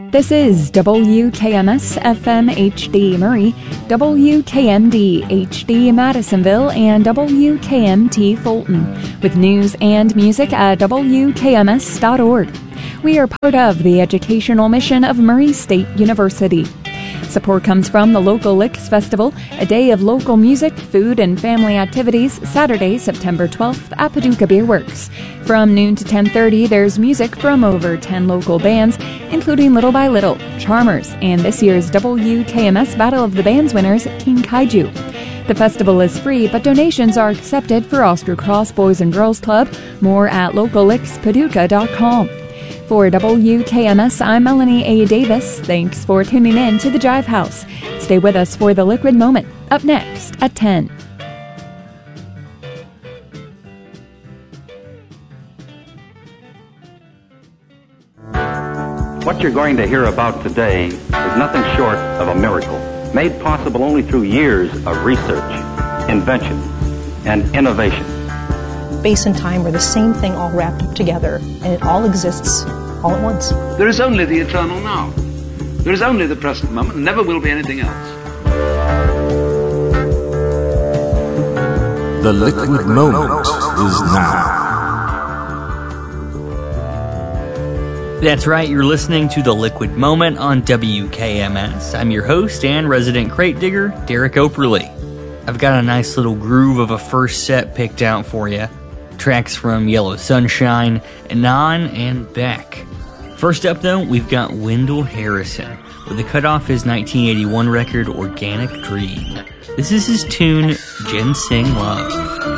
This is WKMS FM HD Murray, WKMD HD Madisonville, and WKMT Fulton, with news and music at WKMS.org. We are part of the educational mission of Murray State University. Support comes from the local Licks Festival, a day of local music, food, and family activities, Saturday, September 12th at Paducah Beer Works. From noon to 10:30, there's music from over 10 local bands, including Little by Little, Charmers, and this year's WKMS Battle of the Bands winners, King Kaiju. The festival is free, but donations are accepted for Oscar Cross Boys and Girls Club. More at locallickspaducah.com. For WKMS, I'm Melanie A. Davis. Thanks for tuning in to the Jive House. Stay with us for the Liquid Moment, up next at 10. What you're going to hear about today is nothing short of a miracle, made possible only through years of research, invention, and innovation. Space and time are the same thing all wrapped up together, and it all exists all at once. There is only the eternal now. There is only the present moment, and never will be anything else. The liquid moment is now. That's right, you're listening to The Liquid Moment on WKMS. I'm your host and resident crate digger, Derek Operly. I've got a nice little groove of a first set picked out for you. Tracks from Yellow Sunshine, Anon, and Beck. First up, though, we've got Wendell Harrison, with the cutoff his 1981 record, Organic Dream. This is his tune, Ginseng Love.